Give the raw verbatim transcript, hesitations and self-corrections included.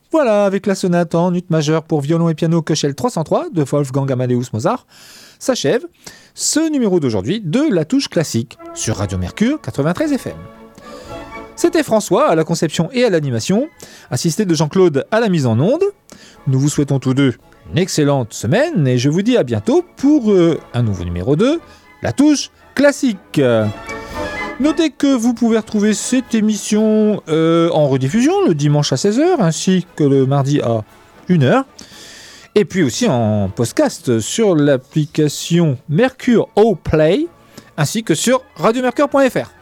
Voilà, avec la sonate en ut majeur pour violon et piano Köchel trois cent trois de Wolfgang Amadeus Mozart, s'achève ce numéro d'aujourd'hui de La Touche Classique sur Radio Mercure quatre-vingt-treize F M. C'était François à la conception et à l'animation, assisté de Jean-Claude à la mise en onde. Nous vous souhaitons tous deux une excellente semaine et je vous dis à bientôt pour euh, un nouveau numéro de La Touche Classique. Notez que vous pouvez retrouver cette émission euh, en rediffusion le dimanche à seize heures ainsi que le mardi à une heure. Et puis aussi en podcast sur l'application Mercure Au Play ainsi que sur radio mercure point f r.